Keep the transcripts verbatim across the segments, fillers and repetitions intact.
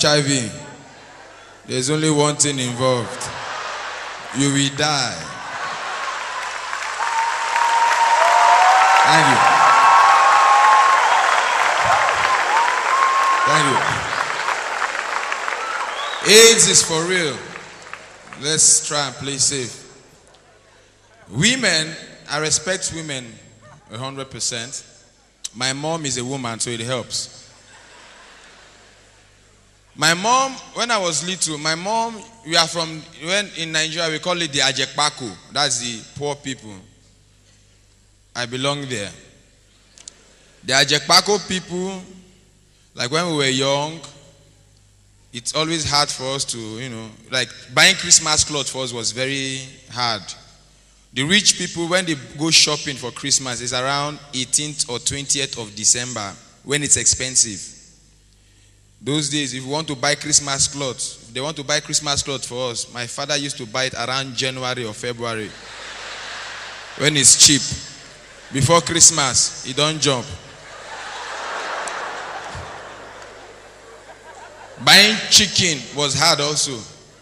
H I V. There's only one thing involved. You will die. Thank you. Thank you. AIDS is for real. Let's try and play safe. Women, I respect women one hundred percent. My mom is a woman, so it helps. My mom, when I was little, my mom, we are from, when in Nigeria, we call it the Ajekpako. That's the poor people. I belong there. The Ajekpako people, like when we were young, it's always hard for us to, you know, like buying Christmas clothes for us was very hard. The rich people, when they go shopping for Christmas, it's around eighteenth or twentieth of December when it's expensive. Those days, if you want to buy Christmas clothes, if they want to buy Christmas clothes for us, my father used to buy it around January or February when it's cheap. Before Christmas, he don't jump. Buying chicken was hard also.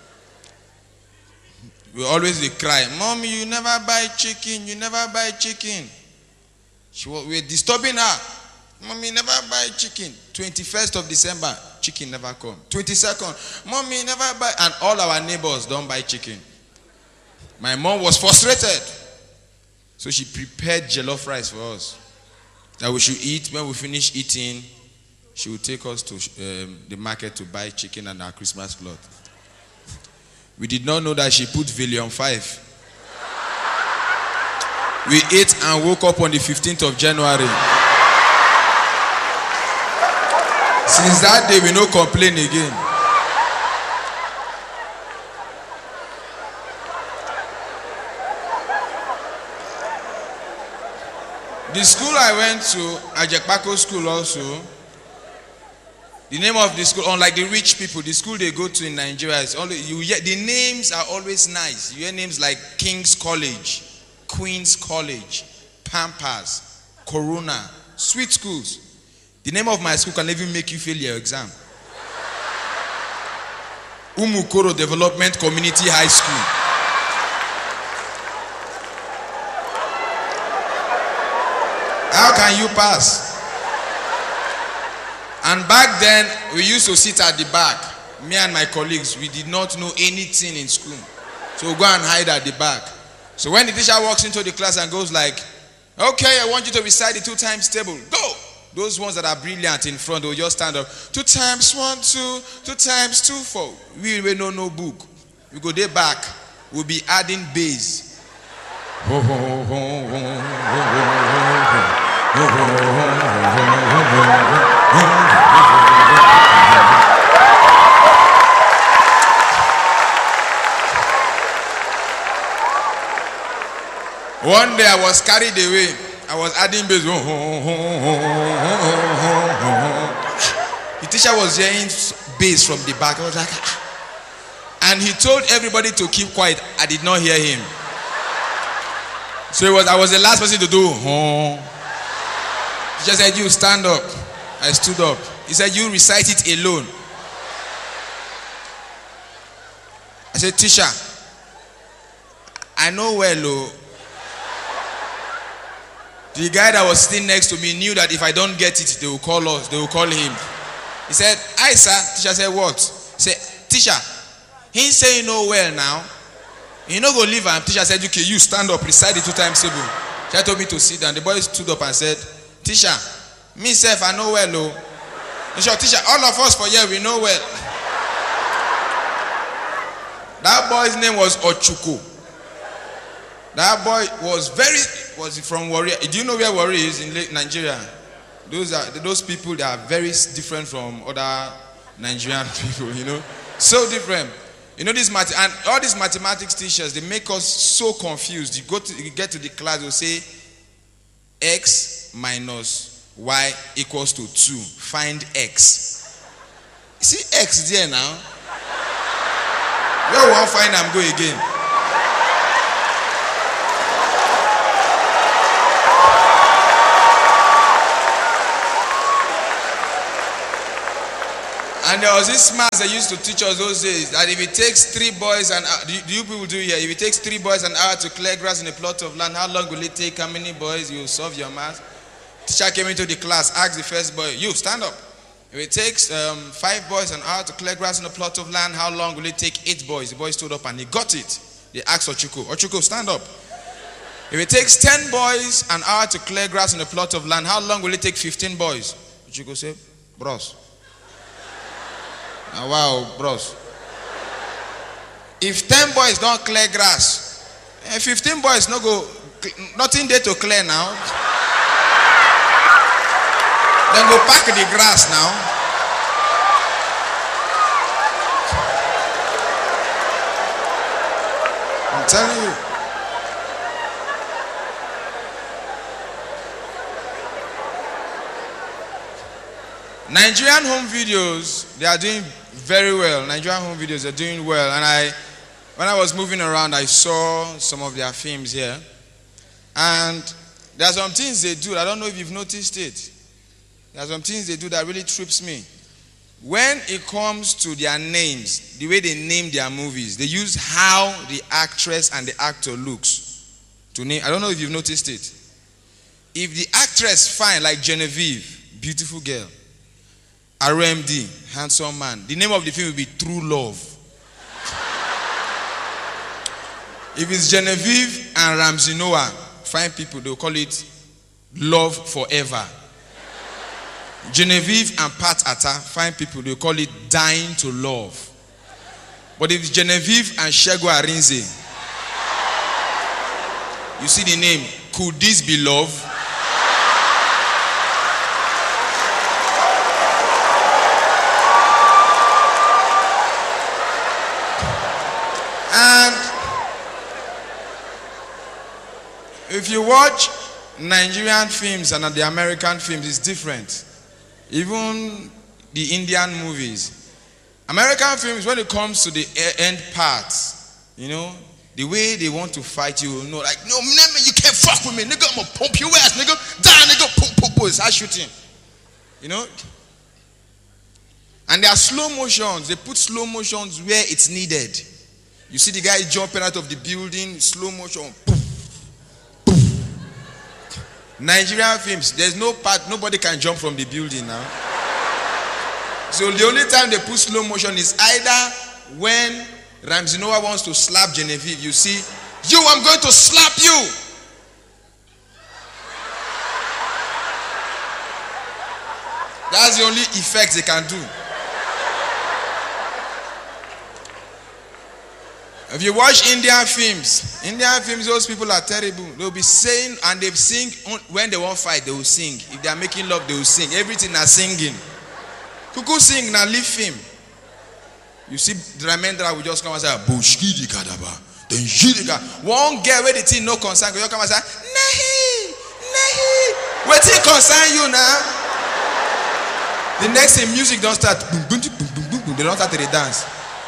We always they cry, "Mommy, you never buy chicken, you never buy chicken." She was, we were disturbing her. "Mommy, never buy chicken." twenty-first of December, chicken never come. twenty-second, "Mommy, never buy." And all our neighbors don't buy chicken. My mom was frustrated. So she prepared jollof rice for us that we should eat. When we finish eating, she would take us to um, the market to buy chicken and our Christmas cloth. We did not know that she put Valium five. We ate and woke up on the fifteenth of January. Since that day, we no complain again. The school I went to, Ajekpako School also, the name of the school, unlike the rich people, the school they go to in Nigeria is only, you hear, the names are always nice. You hear names like King's College, Queen's College, Pampers, Corona, sweet schools. The name of my school can even make you fail your exam. Umukoro Development Community High School. How can you pass? And back then, we used to sit at the back. Me and my colleagues, we did not know anything in school. So we go and hide at the back. So when the teacher walks into the class and goes like, "Okay, I want you to recite the two times table. Go!" Those ones that are brilliant in front, they'll just stand up. Two times one, two, two times two, four. We will know no book. We go there back. We'll be adding bass. One day I was carried away. I was adding bass. The teacher was hearing bass from the back. I was like, ah. And he told everybody to keep quiet. I did not hear him. So it was, I was the last person to do. He just said, "You stand up." I stood up. He said, "You recite it alone." I said, "Teacher, I know well, oh." The guy that was sitting next to me knew that if I don't get it, they will call us. They will call him. He said, "Hi, sir." Teacher said, "What?" He said, "Teacher, he say you know well now. You know go leave him." Teacher said, "Okay, you stand up, recite the two times table." Teacher told me to sit down. The boy stood up and said, "Teacher, me self I know well, oh." In short, teacher, all of us for here we know well. That boy's name was Ochuko. That boy was very was from Warri. Do you know where Warri is in Nigeria? Those are those people that are very different from other Nigerian people. You know, so different. You know, this math and all these mathematics teachers, they make us so confused. You go to you get to the class, they'll say x minus y equals to two. Find x. You see x there now. Where we won't find them go again. And there was this maths they used to teach us those days that if it takes three boys and uh, do, do you people do here? If it takes three boys an hour to clear grass in a plot of land, how long will it take? How many boys? You solve your maths. Teacher came into the class, asked the first boy, "You stand up. If it takes um, five boys an hour to clear grass in a plot of land, how long will it take eight boys?" The boy stood up and he got it. They asked Ochuko, "Ochuko, stand up. If it takes ten boys an hour to clear grass in a plot of land, how long will it take fifteen boys?" Ochuko said, "Bros. Ah, wow, bros. If ten boys don't clear grass, eh, fifteen boys no go, nothing there to clear now. Then go pack the grass now." I'm telling you. Nigerian home videos, they are doing very well. Nigerian home videos are doing well. And I, when I was moving around, I saw some of their films here. And there are some things they do. I don't know if you've noticed it. There are some things they do that really trips me. When it comes to their names, the way they name their movies, they use how the actress and the actor looks to name. I don't know if you've noticed it. If the actress fine, like Genevieve, beautiful girl, R M D, handsome man, the name of the film will be True Love. If it's Genevieve and Ramsey Noah, fine people, they'll call it Love Forever. Genevieve and Pat Atta, fine people, they'll call it Dying to Love. But if it's Genevieve and Shego Arinze, you see the name, Could This Be Love? And if you watch Nigerian films and the American films, it's different. Even the Indian movies. American films, when it comes to the end parts, you know, the way they want to fight you, you know, like, "No, man, you can't fuck with me, nigga, I'm gonna pump your ass, nigga, die, nigga, pump, pump, pump," it's shooting. You know? And there are slow motions. They put slow motions where it's needed. You see the guy jumping out of the building, slow motion. Poof, poof. Nigerian films, there's no part, nobody can jump from the building now. So the only time they put slow motion is either when Ramsey Noah wants to slap Genevieve. You see, "You, I'm going to slap you." That's the only effect they can do. If you watch Indian films, Indian films, those people are terrible. They'll be saying, and they sing, when they won't fight, they will sing. If they are making love, they will sing. Everything is singing. Kuku sing, now leave him. You see, Dramendra will just come and say, "Bushkidi kadaba." Then Jidika. One girl where the thing no concern, you come and say, "Nahi, nahi." Wait till concern you now. The next thing, music don't start. Boom, boom, boom, boom, boom, boom. They don't start to dance.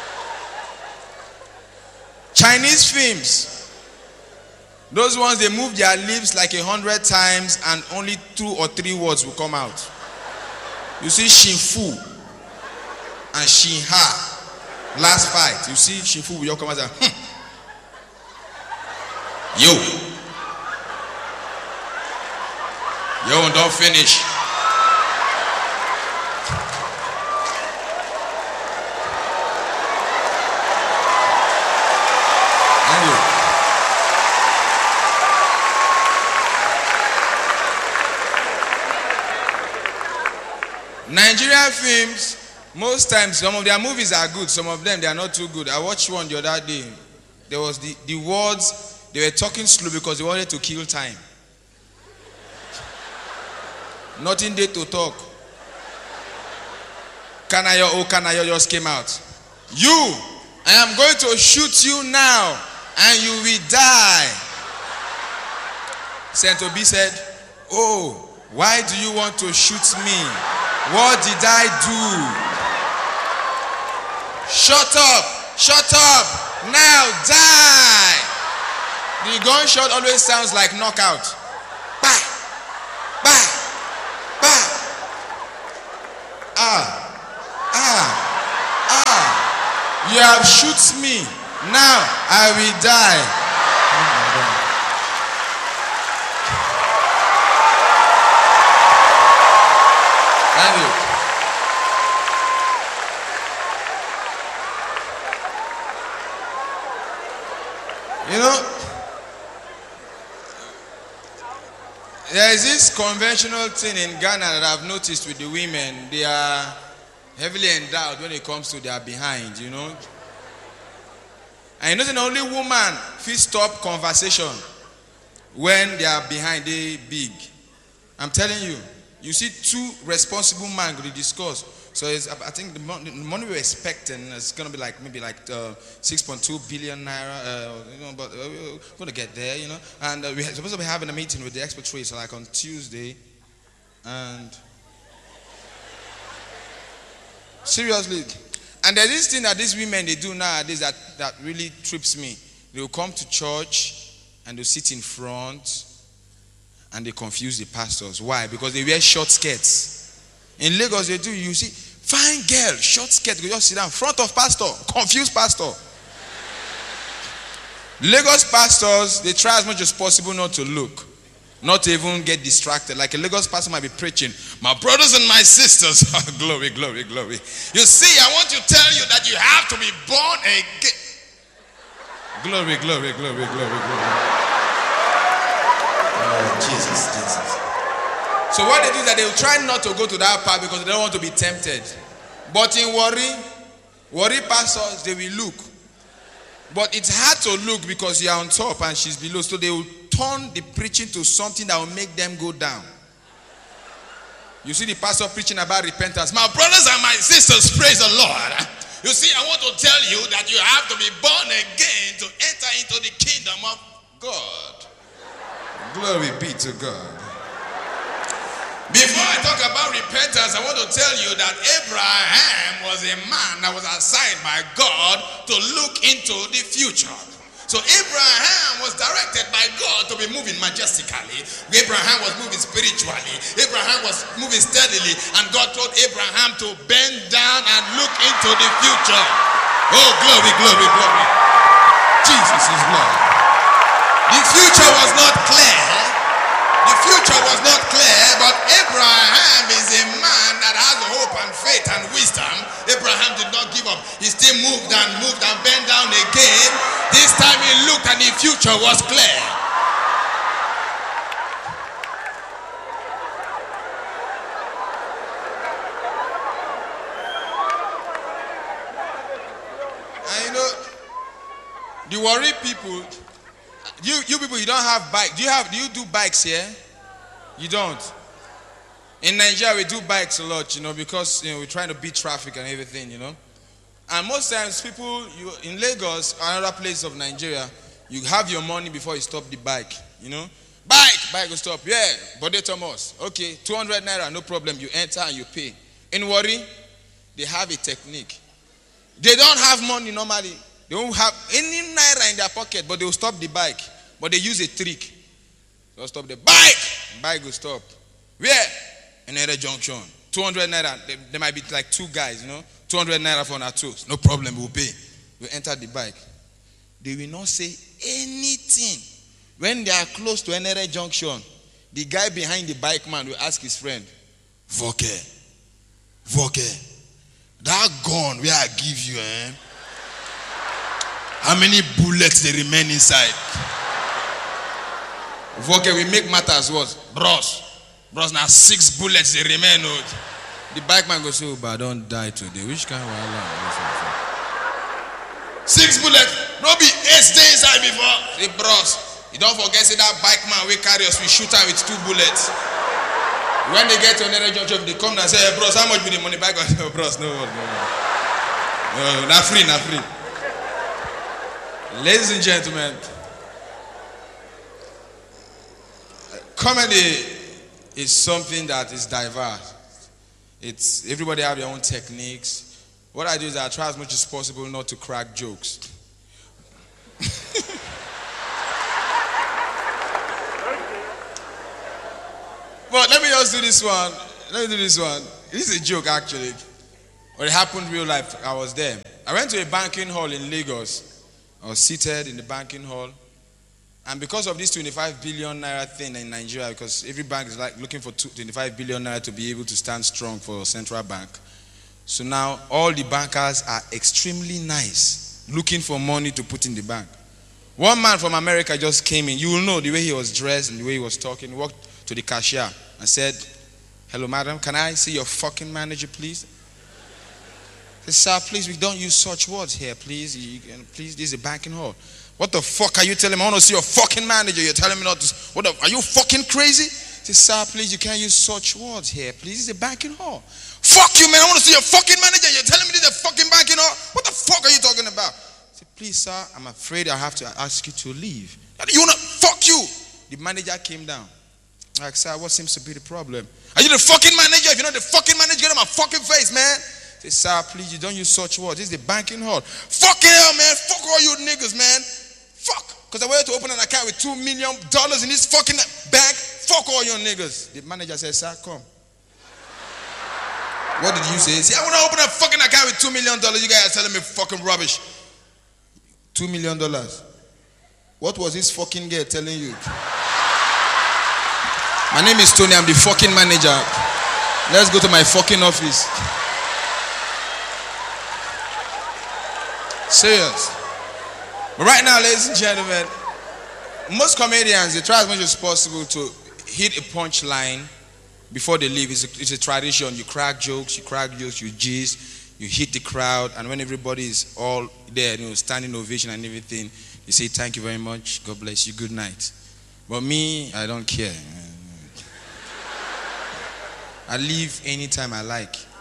Chinese films, those ones, they move their lips like a hundred times and only two or three words will come out. You see Shin Fu and Shin Ha, last fight. You see Shin Fu will come out and say, hmm. Yo. Yo, don't finish. Nigerian films, most times, some of their movies are good, some of them, they are not too good. I watched one the other day. There was the, the words, they were talking slow because they wanted to kill time. Nothing there to talk. Kanayo, oh Kanayo just came out. "You, I am going to shoot you now and you will die." Saint Obi said, "Oh, why do you want to shoot me? What did I do?" "Shut up, shut up, now die." The gunshot always sounds like knockout. Bah, bah, bah. Ah, ah. Ah, ah, you have shoot me. Now I will die. Oh my God. Thank you. You know, there is this conventional thing in Ghana that I've noticed with the women. They are heavily endowed when it comes to their behind, you know. And you know, the only woman feel stop conversation when they are behind, they big. I'm telling you, you see two responsible men going to discuss. So it's, I think the money, the money we're expecting is going to be like maybe like uh, six point two billion naira. Uh, you know, but uh, we're going to get there, you know. And uh, we're supposed to be having a meeting with the export trade, so like on Tuesday. And seriously, and there's this thing that these women they do nowadays that that really trips me. They will come to church and they'll sit in front and they confuse the pastors. Why? Because they wear short skirts. In Lagos, they do. You see, fine girl, short skirt, you just sit down in front of pastor, confuse pastor. Lagos pastors, they try as much as possible not to look, not to even get distracted. Like a Lagos pastor might be preaching, my brothers and my sisters, glory, glory, glory. You see, I want to tell you that you have to be born again. Glory, glory, glory, glory, glory. Oh, Jesus, Jesus. So what they do is that they will try not to go to that part because they don't want to be tempted. But in worry, worry pastors, they will look. But it's hard to look because you are on top and she's below. So they will turn the preaching to something that will make them go down. You see the pastor preaching about repentance. My brothers and my sisters, praise the Lord. You see, I want to tell you that you have to be born again to enter into the kingdom of God. Glory be to God. Before I talk about repentance, I want to tell you that Abraham was a man that was assigned by God to look into the future. So Abraham was directed by God to be moving majestically. Abraham was moving spiritually. Abraham was moving steadily. And God told Abraham to bend down and look into the future. Oh, glory, glory, glory. Jesus is Lord. The future was not clear. The future was not clear, but Abraham is a man that has hope and faith and wisdom. Abraham did not give up. He still moved and moved and bent down again. This time he looked and the future was clear. And you know, the worry people, You you people, you don't have bike. Do you have? Do you do bikes here? You don't. In Nigeria, we do bikes a lot, you know, because you know we're trying to beat traffic and everything, you know. And most times, people you in Lagos or another place of Nigeria, you have your money before you stop the bike, you know. Bike, bike will stop. Yeah, Bode Thomas. Okay, two hundred naira, no problem. You enter and you pay. In Warri, they have a technique. They don't have money normally. They don't have any naira in their pocket, but they will stop the bike. But they use a trick. They'll stop the bike. Bike will stop. Where? Another junction. two hundred naira. There, there might be like two guys, you know. two hundred naira for our toes. No problem, we'll pay. We enter the bike. They will not say anything. When they are close to another junction, the guy behind the bike man will ask his friend, Voke, Voke, that gun where I give you, eh? How many bullets they remain inside? Voke, we make matters worse. Bros, bros, now six bullets they remain. Oh. The bike man goes, oh, but I don't die today. Which kind of alarm? Six bullets. No be eight stay inside before. Say, bros, you don't forget say that bike man we carry us, we shoot her with two bullets. When they get to another junction, they come and say, hey, bros, how much be the money? Bike man, no, bros, no, no, no. No, not free, not free. Ladies and gentlemen, comedy is something that is diverse. It's everybody have their own techniques. What I do is I try as much as possible not to crack jokes. But let me just do this one. Let me do this one. This is a joke actually. But it happened real life. I was there. I went to a banking hall in Lagos. I was seated in the banking hall. And because of this twenty-five billion naira thing in Nigeria, because every bank is like looking for twenty-five billion naira to be able to stand strong for a central bank. So now all the bankers are extremely nice, looking for money to put in the bank. One man from America just came in. You will know the way he was dressed and the way he was talking. He walked to the cashier and said, "Hello, madam, can I see your fucking manager, please?" He said, "Sir, please, we don't use such words here, please. You, please, this is a banking hall." "What the fuck are you telling me? I want to see your fucking manager. You're telling me not to. What the, are you fucking crazy?" He said, "Sir, please, you can't use such words here, please. It's a banking hall." "Fuck you, man. I want to see your fucking manager. You're telling me this is a fucking banking hall? What the fuck are you talking about?" He said, "Please, sir, I'm afraid I have to ask you to leave." "You wanna fuck you?" The manager came down. Like, "Sir, what seems to be the problem?" "Are you the fucking manager? If you're not the fucking manager, get in my fucking face, man." He said, "Sir, please, you don't use such words. This is the banking hall." "Fucking hell, man. Fuck all you niggas, man. Fuck. Because I wanted to open an account with two million dollars in this fucking bank. Fuck all your niggas." The manager said, "Sir, come." "What did you say?" He said, "I want to open a fucking account with two million dollars. You guys are telling me fucking rubbish." Two million dollars. What was this fucking girl telling you? "My name is Tony. I'm the fucking manager. Let's go to my fucking office." Serious. But right now, ladies and gentlemen, most comedians, they try as much as possible to hit a punchline before they leave. It's a, it's a tradition. You crack jokes, you crack jokes, you gist, you hit the crowd, and when everybody is all there, you know, standing ovation and everything, you say, "Thank you very much, God bless you, good night." But me, I don't care. I leave anytime I like.